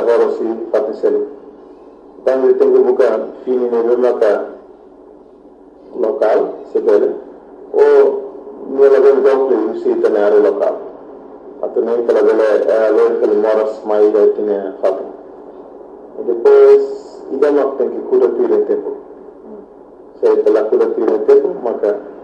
lavoro si fatti seli. Quando tengo buka fini ne maka local sebele o ne la ben donc si tenere local. Atene que la vele que moras mai da tine fatto. E depois idama tem que cuidar do tempo. Se la cuidar do tempo, maka